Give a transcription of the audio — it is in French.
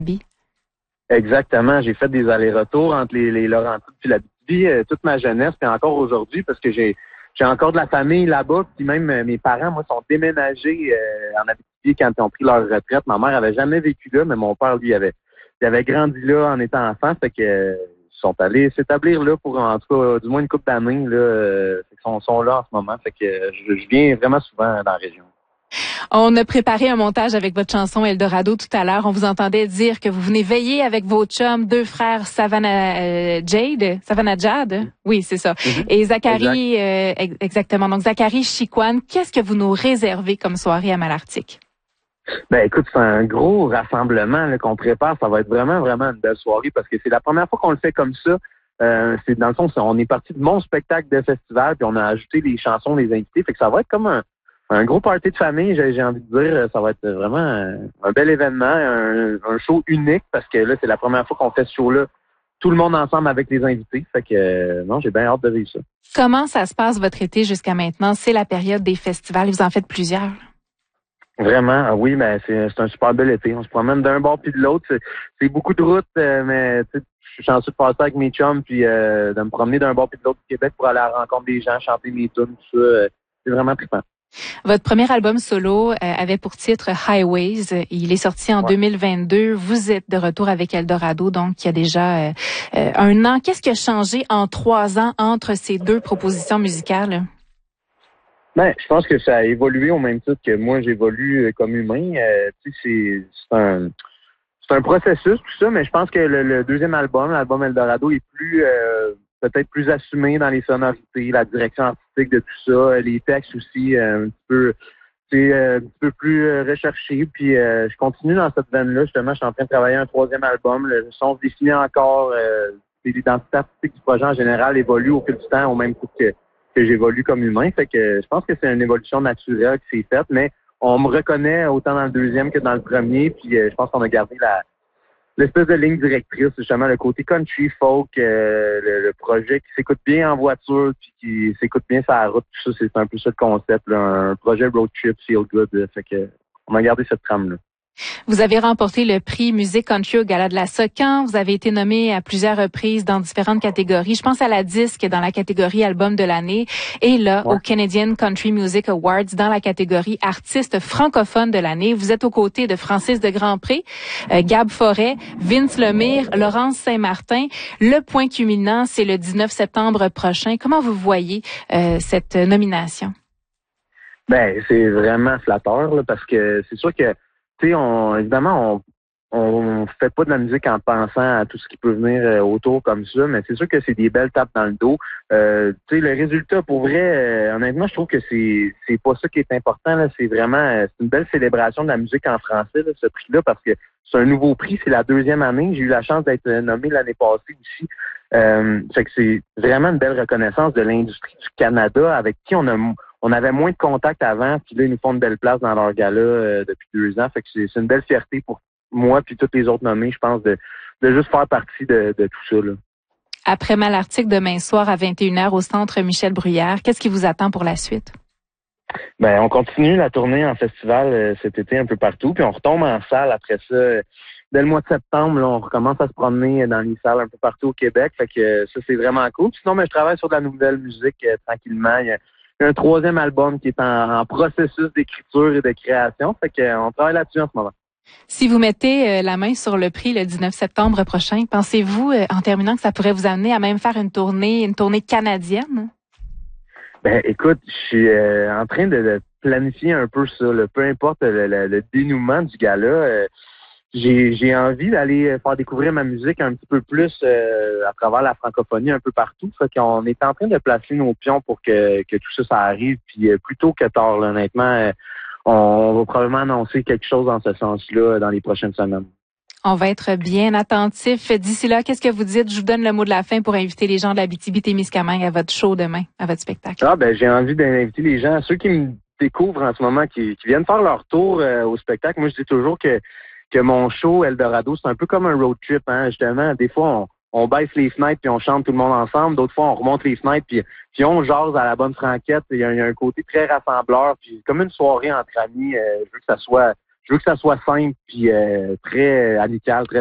Exactement. J'ai fait des allers-retours entre les Laurentides puis l'Abitibi toute ma jeunesse, puis encore aujourd'hui, parce que j'ai encore de la famille là-bas, puis même mes parents, moi, sont déménagés en Abitibi quand ils ont pris leur retraite. Ma mère avait jamais vécu là, mais mon père, lui, il avait grandi là en étant enfant, fait que ils sont allés s'établir là pour, en tout cas, du moins une couple d'années, là. Fait qu'ils sont là en ce moment, fait que je viens vraiment souvent dans la région. On a préparé un montage avec votre chanson Eldorado tout à l'heure. On vous entendait dire que vous venez veiller avec vos chums, deux frères Savannah Jad. Oui, c'est ça. Et Zachary, exactement. Donc Zachary Chicoine, qu'est-ce que vous nous réservez comme soirée à Malartic? Ben écoute, c'est un gros rassemblement là, qu'on prépare. Ça va être vraiment, vraiment une belle soirée parce que c'est la première fois qu'on le fait comme ça. C'est dans le fond, on est parti de mon spectacle de festival, puis on a ajouté les chansons des invités. Fait que ça va être comme un gros party de famille, j'ai envie de dire. Ça va être vraiment un bel événement, un show unique parce que là, c'est la première fois qu'on fait ce show-là, tout le monde ensemble avec les invités. Fait que non, j'ai bien hâte de vivre ça. Comment ça se passe votre été jusqu'à maintenant? C'est la période des festivals. Vous en faites plusieurs. Vraiment, oui, mais c'est un super bel été. On se promène d'un bord puis de l'autre. C'est beaucoup de routes, mais je suis chanceux de passer avec mes chums puis de me promener d'un bord puis de l'autre du Québec pour aller à la rencontre des gens, chanter mes tunes, tout ça. C'est vraiment trippant. Votre premier album solo avait pour titre Highways. Il est sorti en 2022. Vous êtes de retour avec Eldorado, donc il y a déjà un an. Qu'est-ce qui a changé en 3 ans entre ces deux propositions musicales? Ben, je pense que ça a évolué au même titre que moi j'évolue comme humain. Tu sais, c'est un processus tout ça, mais je pense que le deuxième album, l'album Eldorado, est plus peut-être plus assumé dans les sonorités, la direction artistique de tout ça, les textes aussi un petit peu plus recherchés. Puis je continue dans cette veine-là. Justement, je suis en train de travailler un troisième album. Le son se définit encore. L'identité artistique du projet en général évolue au fil du temps, au même titre que j'évolue comme humain. Fait que je pense que c'est une évolution naturelle qui s'est faite, mais on me reconnaît autant dans le deuxième que dans le premier. Puis je pense qu'on a gardé l'espèce de ligne directrice, justement, le côté country, folk, le projet qui s'écoute bien en voiture puis qui s'écoute bien sur la route, tout ça, c'est un peu ça le concept, là, un projet road trip, feel good, fait que on a gardé cette trame-là. Vous avez remporté le prix Musique Country au Gala de la Socan. Vous avez été nommé à plusieurs reprises dans différentes catégories. Je pense à la disque dans la catégorie Album de l'année et là, au Canadian Country Music Awards dans la catégorie Artiste francophone de l'année. Vous êtes aux côtés de Francis de Grandpré, Gab Forêt, Vince Lemire, Laurence Saint-Martin. Le point culminant, c'est le 19 septembre prochain. Comment vous voyez cette nomination? Ben, c'est vraiment flatteur là, parce que c'est sûr que évidemment, on fait pas de la musique en pensant à tout ce qui peut venir autour comme ça, mais c'est sûr que c'est des belles tapes dans le dos. Le résultat, pour vrai, honnêtement, je trouve que c'est pas ça qui est important. Là. C'est vraiment c'est une belle célébration de la musique en français, là, ce prix-là, parce que c'est un nouveau prix, c'est la 2e année. J'ai eu la chance d'être nommé l'année passée aussi. Fait que c'est vraiment une belle reconnaissance de l'industrie du Canada avec qui on avait moins de contacts avant, puis là, ils nous font une belle place dans leur gala depuis 2 ans. Fait que c'est une belle fierté pour moi puis tous les autres nommés, je pense, de juste faire partie de tout ça. Là. Après Malartic demain soir à 21h au Centre Michel Bruyère, qu'est-ce qui vous attend pour la suite? Ben, on continue la tournée en festival cet été un peu partout, puis on retombe en salle après ça. Dès le mois de septembre, là, on recommence à se promener dans les salles un peu partout au Québec. Fait que ça, c'est vraiment cool. Sinon, je travaille sur de la nouvelle musique tranquillement. Il y a un 3e album qui est en processus d'écriture et de création. Fait que on travaille là-dessus en ce moment. Si vous mettez la main sur le prix le 19 septembre prochain, pensez-vous, en terminant, que ça pourrait vous amener à même faire une tournée canadienne? Ben, écoute, je suis en train de planifier un peu ça. Là. Peu importe le dénouement du gala, j'ai envie d'aller faire découvrir ma musique un petit peu plus à travers la francophonie un peu partout. Fait qu'on est en train de placer nos pions pour que tout ça arrive. Puis plus tôt que tard, là, honnêtement, on va probablement annoncer quelque chose dans ce sens-là dans les prochaines semaines. On va être bien attentifs. D'ici là, qu'est-ce que vous dites? Je vous donne le mot de la fin pour inviter les gens de l'Abitibi-Témiscamingue à votre show demain, à votre spectacle. J'ai envie d'inviter les gens, ceux qui me découvrent en ce moment, qui viennent faire leur tour au spectacle. Moi, je dis toujours que mon show Eldorado, c'est un peu comme un road trip, hein, justement. Des fois, on baisse les fenêtres puis on chante tout le monde ensemble. D'autres fois, on remonte les fenêtres puis on jase à la bonne franquette. Il y a un côté très rassembleur. Puis comme une soirée entre amis, je veux je veux que ça soit simple puis très amical, très